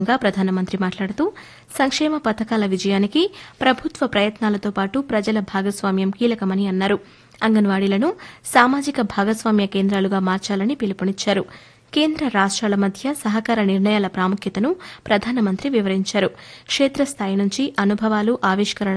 ప్రధానమంత్రి మాట్లాడుతూ సంక్షేమ పథకాల విజయానికి ప్రభుత్వ ప్రయత్నాలతో పాటు ప్రజల భాగస్వామ్యం కీలకమని అన్నారు. అంగన్వాడీలను సామాజిక భాగస్వామ్య కేంద్రాలుగా మార్చాలని పిలుపునిచ్చారు. కేంద్ర రాష్ట్రాల మధ్య సహకార నిర్ణయాల ప్రాముఖ్యతను ప్రధానమంత్రి వివరించారు. క్షేత్రస్థాయి నుంచి అనుభవాలు, ఆవిష్కరణలు